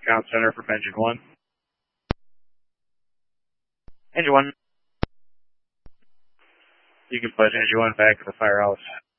Ground center from engine 1. Engine 1. You can put engine 1 back to the firehouse.